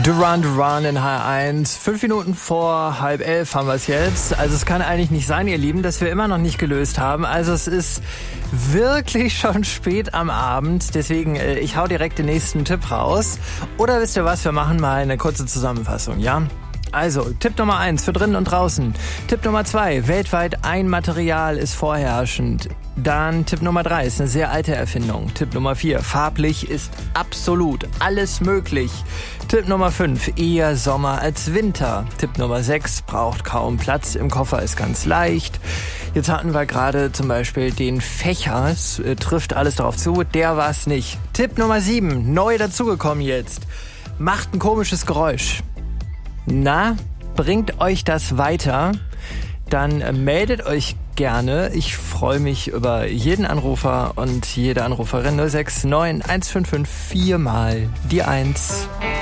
Duran Duran in H1. 5 Minuten vor 10:30 haben wir es jetzt. Also es kann eigentlich nicht sein, ihr Lieben, dass wir immer noch nicht gelöst haben. Also es ist wirklich schon spät am Abend. Deswegen, ich hau direkt den nächsten Tipp raus. Oder wisst ihr was, wir machen mal eine kurze Zusammenfassung, ja? Also, Tipp Nummer 1 für drinnen und draußen. Tipp Nummer 2, weltweit ein Material ist vorherrschend. Dann Tipp Nummer 3 ist eine sehr alte Erfindung. Tipp Nummer 4, farblich ist absolut alles möglich. Tipp Nummer 5, eher Sommer als Winter. Tipp Nummer 6, braucht kaum Platz, im Koffer ist ganz leicht. Jetzt hatten wir gerade zum Beispiel den Fächer, es trifft alles darauf zu, der war es nicht. Tipp Nummer 7, neu dazugekommen jetzt, macht ein komisches Geräusch. Na, bringt euch das weiter? Dann meldet euch gerne. Ich freue mich über jeden Anrufer und jede Anruferin. 069 155 4 mal die 1.